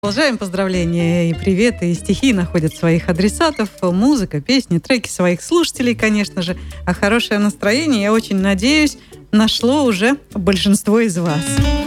Продолжаем поздравления и приветы, и стихи находят своих адресатов, музыка, песни, треки своих слушателей, конечно же. А хорошее настроение, я очень надеюсь, нашло уже большинство из вас.